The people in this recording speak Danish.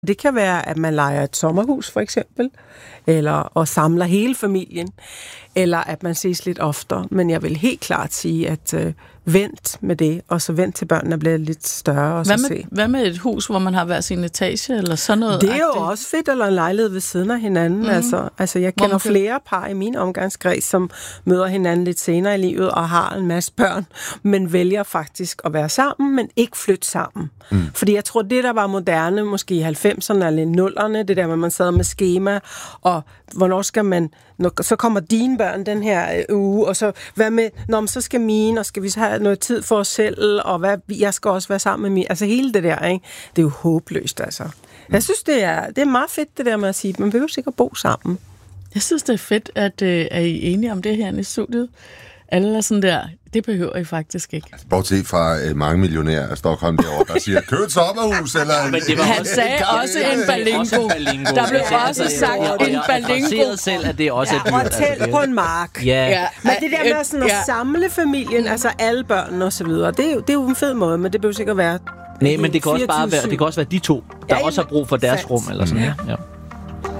Det kan være, at man lejer et sommerhus, for eksempel, og samler hele familien, eller at man ses lidt oftere. Men jeg vil helt klart sige, at vent med det, og så vent til børnene bliver lidt større. Og Hvad med et hus, hvor man har hver sin etage, eller sådan noget? Det er jo også fedt, eller en lejlighed ved siden af hinanden. Mm-hmm. Altså, jeg kender flere par i min omgangskreds, som møder hinanden lidt senere i livet, og har en masse børn, men vælger faktisk at være sammen, men ikke flytte sammen. Mm. Fordi jeg tror, det der var moderne, måske i 90'erne eller 0'erne, det der, hvor man sad med skema, og hvornår skal man, så kommer dine børn den her uge, og så hvad med, så skal mine, og skal vi så have noget tid for os selv, og jeg skal også være sammen med min, altså hele det der, ikke? Det er jo håbløst, altså. Jeg synes, det er meget fedt, det der med at sige, man vil jo sikkert bo sammen. Jeg synes, det er fedt, at er I enige om det her i studiet? Alle er sådan der, det behøver I faktisk ikke. Altså, bortset fra mange millionærer af Stockholm derovre, der siger, køb et sommerhus, eller... Han sagde også en balingo. Der blev også sagt en balingo. Selv, at det også er dyrt. Og telt på en mark. Ja. Men det der med sådan at samle familien, altså alle børn og så videre, det er jo en fed måde, men det behøver sikkert være... Nej, men det kan også bare være, det kan også være de to, der også har brug for deres rum, eller sådan. Ja.